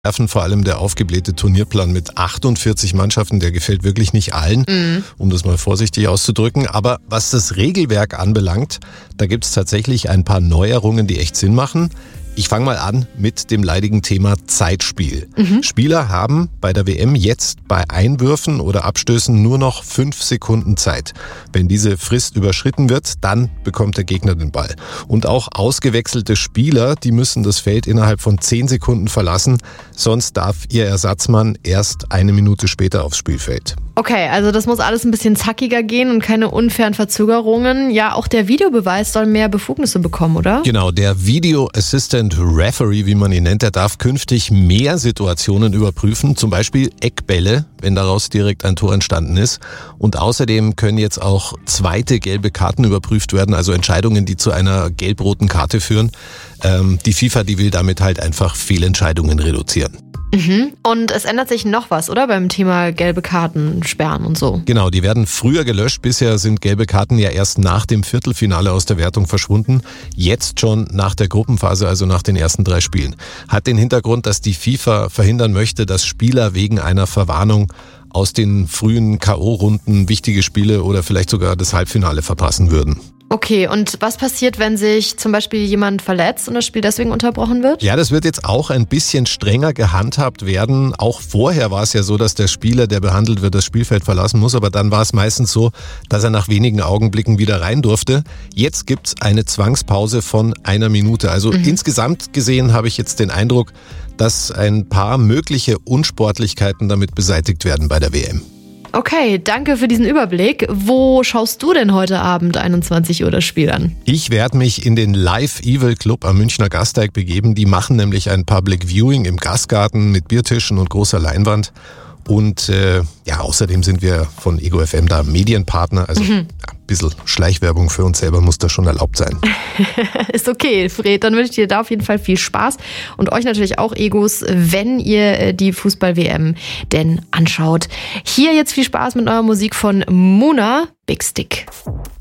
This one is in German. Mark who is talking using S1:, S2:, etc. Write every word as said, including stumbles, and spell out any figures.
S1: werfen. Vor allem der aufgeblähte Turnierplan mit achtundvierzig Mannschaften, der gefällt wirklich nicht allen, mhm. um das mal vorsichtig auszudrücken. Aber was das Regelwerk anbelangt, da gibt es tatsächlich ein paar Neuerungen, die echt Sinn machen. Ich fange mal an mit dem leidigen Thema Zeitspiel. Mhm. Spieler haben bei der W M jetzt bei Einwürfen oder Abstößen nur noch fünf Sekunden Zeit. Wenn diese Frist überschritten wird, dann bekommt der Gegner den Ball. Und auch ausgewechselte Spieler, die müssen das Feld innerhalb von zehn Sekunden verlassen, sonst darf ihr Ersatzmann erst eine Minute später aufs Spielfeld.
S2: Okay, also das muss alles ein bisschen zackiger gehen und keine unfairen Verzögerungen. Ja, auch der Videobeweis soll mehr Befugnisse bekommen, oder?
S1: Genau, der Video Assistant Referee, wie man ihn nennt, der darf künftig mehr Situationen überprüfen, zum Beispiel Eckbälle, wenn daraus direkt ein Tor entstanden ist. Und außerdem können jetzt auch zweite gelbe Karten überprüft werden, also Entscheidungen, die zu einer gelb-roten Karte führen. Ähm, die FIFA, die will damit halt einfach Fehlentscheidungen reduzieren.
S2: Mhm. Und es ändert sich noch was, oder? Beim Thema gelbe Karten, Sperren und so.
S1: Genau, die werden früher gelöscht. Bisher sind gelbe Karten ja erst nach dem Viertelfinale aus der Wertung verschwunden. Jetzt schon nach der Gruppenphase, also nach den ersten drei Spielen. Hat den Hintergrund, dass die FIFA verhindern möchte, dass Spieler wegen einer Verwarnung aus den frühen K O-Runden wichtige Spiele oder vielleicht sogar das Halbfinale verpassen würden.
S2: Okay, und was passiert, wenn sich zum Beispiel jemand verletzt und das Spiel deswegen unterbrochen wird?
S1: Ja, das wird jetzt auch ein bisschen strenger gehandhabt werden. Auch vorher war es ja so, dass der Spieler, der behandelt wird, das Spielfeld verlassen muss. Aber dann war es meistens so, dass er nach wenigen Augenblicken wieder rein durfte. Jetzt gibt's eine Zwangspause von einer Minute. Also mhm. insgesamt gesehen habe ich jetzt den Eindruck, dass ein paar mögliche Unsportlichkeiten damit beseitigt werden bei der W M.
S2: Okay, danke für diesen Überblick. Wo schaust du denn heute Abend einundzwanzig Uhr das Spiel an?
S1: Ich werde mich in den Live Evil Club am Münchner Gasteig begeben. Die machen nämlich ein Public Viewing im Gastgarten mit Biertischen und großer Leinwand. Und äh, ja, außerdem sind wir von Ego F M da Medienpartner. Also mhm. ja, ein bisschen Schleichwerbung für uns selber muss da schon erlaubt sein.
S2: Ist okay, Fred. Dann wünsche ich dir da auf jeden Fall viel Spaß. Und euch natürlich auch, Egos, wenn ihr die Fußball-W M denn anschaut. Hier jetzt viel Spaß mit neuer Musik von Muna, Big Stick.